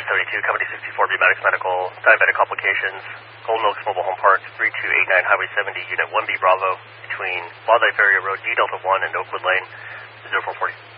72, Company 64, Bumatics Medical, diabetic complications, Golden Oaks Mobile Home Park, 3289 Highway 70, Unit 1B Bravo, between Wildlife Area Road, D Delta 1 and Oakwood Lane, 0440.